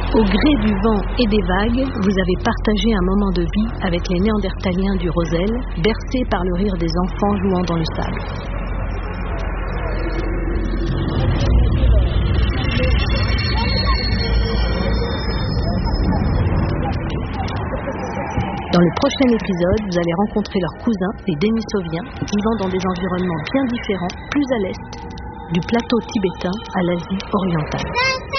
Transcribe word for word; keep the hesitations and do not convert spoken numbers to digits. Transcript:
Au gré du vent et des vagues, vous avez partagé un moment de vie avec les Néandertaliens du Rosel, bercés par le rire des enfants jouant dans le sable. Dans le prochain épisode, vous allez rencontrer leurs cousins, les Denisoviens, vivant dans des environnements bien différents, plus à l'est, du plateau tibétain à l'Asie orientale.